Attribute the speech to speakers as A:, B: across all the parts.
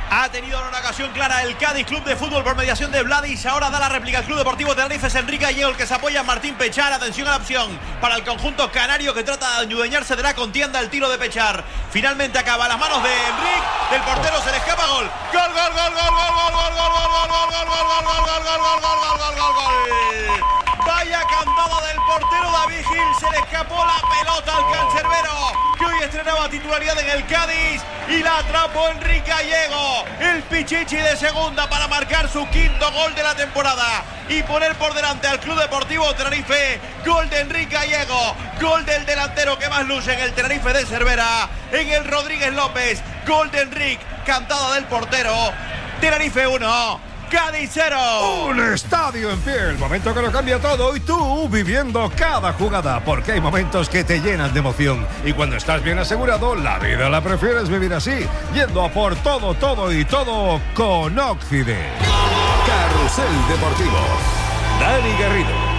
A: Ha tenido una ocasión clara el Cádiz Club de Fútbol por mediación de Vladis. Ahora da la réplica el Club Deportivo Tenerife. Es Enrique Gallego el que se apoya en Martín Pechar. Atención a la opción para el conjunto canario que trata de adueñarse de la contienda. El tiro de Pechar finalmente acaba a las manos de Enrique. Del portero se le escapa gol. Gol, gol, gol, gol, gol, gol, gol, gol, gol, gol, gol, gol, gol, gol, gol, gol, gol, gol, gol. Vaya cantada del portero David Gil. Se le escapó la pelota al cancerbero, que hoy estrenaba titularidad en el Cádiz, y la atrapó Enrique Gallego, el pichichi de segunda, para marcar su quinto gol de la temporada y poner por delante al Club Deportivo Tenerife. Gol de Enrique Gallego, gol del delantero que más luce en el Tenerife de Cervera, en el Rodríguez López. Gol de Enrique, cantada del portero. Tenerife 1, Cádiz 0.
B: Un estadio en pie, el momento que lo cambia todo, y tú viviendo cada jugada, porque hay momentos que te llenan de emoción, y cuando estás bien asegurado, la vida la prefieres vivir así, yendo a por todo, todo y todo con Occident. Carrusel Deportivo, Dani Garrido.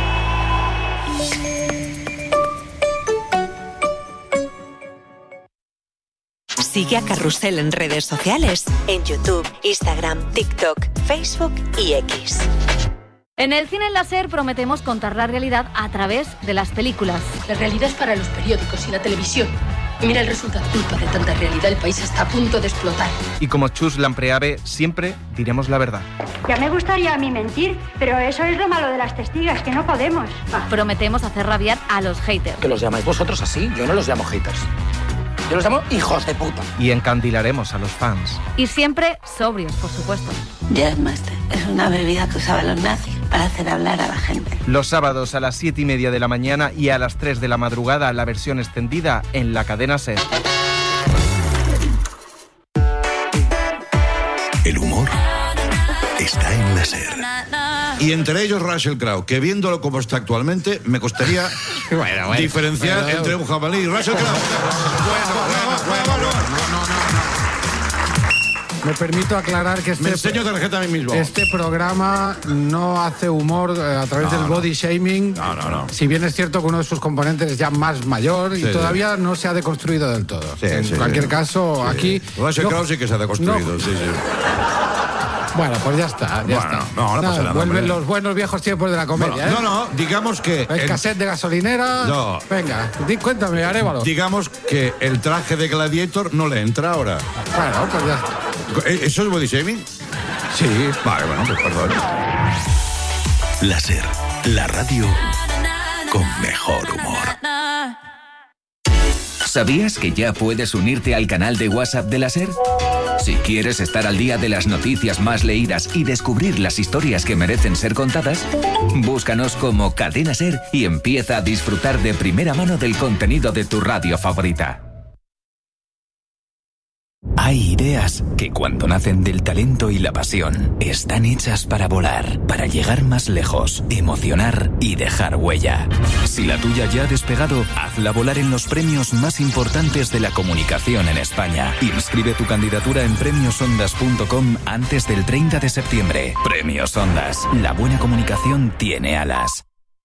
C: Sigue a Carrusel en redes sociales, en YouTube, Instagram, TikTok, Facebook y X.
D: En el cine láser prometemos contar la realidad a través de las películas.
E: La realidad es para los periódicos y la televisión. Y mira el resultado. Culpa de tanta realidad, el país está a punto de explotar.
F: Y como Chus Lampreave, siempre diremos la verdad.
G: Ya me gustaría a mí mentir, pero eso es lo malo de las testigas, que no podemos.
D: Prometemos hacer rabiar a los haters.
H: ¿Que los llamáis vosotros así? Yo no los llamo haters. Yo los llamo hijos de puta.
F: Y encandilaremos a los fans.
D: Y siempre sobrios, por supuesto.
I: Jazzmaster es una bebida que usaban los nazis para hacer hablar a la gente.
F: Los sábados a las 7:30 de la mañana y a las 3 de la madrugada, la versión extendida en la cadena SER.
J: El humor está en la SER. Y entre ellos Russell Crowe, que viéndolo como está actualmente, me costaría diferenciar entre un jabalí y Russell Crowe.
K: Me permito aclarar que
J: me enseño tarjeta a mí mismo.
K: Este programa no hace humor a través del body shaming.
J: No.
K: Si bien es cierto que uno de sus componentes es ya más mayor y todavía no se ha deconstruido del todo. En cualquier caso, aquí...
J: Russell Crowe sí que se ha deconstruido,
K: Bueno, pues ya está.
J: No pasa nada.
K: Vuelven los buenos viejos tiempos de la comedia.
J: No, digamos que...
K: El cassette de gasolinera...
J: No.
K: Venga, cuéntame, Arévalo.
J: Digamos que el traje de Gladiator no le entra ahora.
K: Bueno, pues ya está.
J: ¿Eso es body shaming?
K: Sí.
J: Vale, bueno, pues perdón.
L: La SER, la radio con mejor humor. ¿Sabías que ya puedes unirte al canal de WhatsApp de la SER? Si quieres estar al día de las noticias más leídas y descubrir las historias que merecen ser contadas, búscanos como Cadena SER y empieza a disfrutar de primera mano del contenido de tu radio favorita. Hay ideas que cuando nacen del talento y la pasión, están hechas para volar, para llegar más lejos, emocionar y dejar huella. Si la tuya ya ha despegado, hazla volar en los premios más importantes de la comunicación en España. Inscribe tu candidatura en premiosondas.com antes del 30 de septiembre. Premios Ondas. La buena comunicación tiene alas.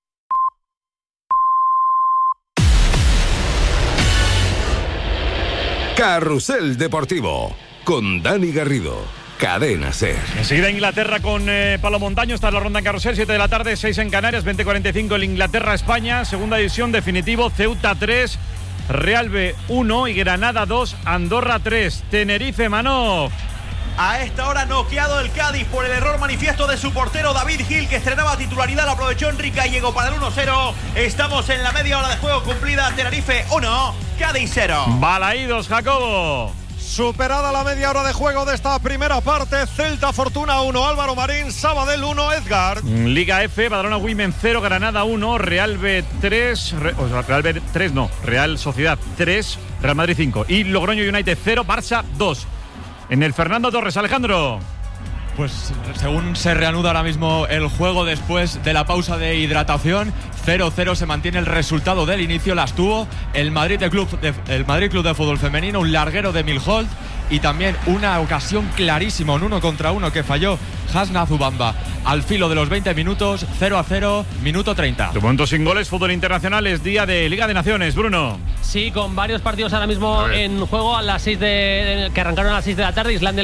B: Carrusel Deportivo, con Dani Garrido, Cadena SER.
M: Enseguida Inglaterra con Palo Montaño. Está la ronda en Carrusel, 7 de la tarde, 6 en Canarias, 20:45 el Inglaterra-España. Segunda división, definitivo, Ceuta 3, Real B 1 y Granada 2, Andorra 3. Tenerife, Manov.
A: A esta hora noqueado el Cádiz por el error manifiesto de su portero David Gil, que estrenaba titularidad, lo aprovechó Enrique Gallego para el 1-0. Estamos en la media hora de juego cumplida. Tenerife 1, Cádiz 0.
M: Balaídos, Jacobo.
N: Superada la media hora de juego de esta primera parte, Celta Fortuna 1, Álvaro Marín, Sabadell 1, Edgar.
M: Liga F, Badalona Women 0, Granada 1, Real B 3, Real Sociedad 3, Real Madrid 5 y Logroño United 0, Barça 2. En el Fernando Torres, Alejandro.
O: Pues según se reanuda ahora mismo el juego después de la pausa de hidratación, 0-0 se mantiene el resultado del inicio. Las tuvo el Madrid Club de Fútbol Femenino, un larguero de Milholt y también una ocasión clarísima, un 1 contra 1 que falló Hasna Zubamba. Al filo de los 20 minutos, 0-0, minuto 30.
M: De momento sin goles, fútbol internacional, es día de Liga de Naciones, Bruno.
P: Sí, con varios partidos ahora mismo en juego a las 6 que arrancaron a las 6 de la tarde. Islandia